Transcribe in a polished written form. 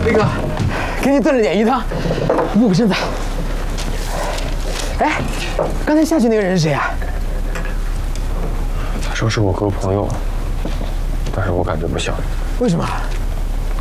李哥，给你炖了点鱼汤，补补身子。哎，刚才下去那个人是谁啊？ 他说是我哥朋友，但是我感觉不像。 为什么？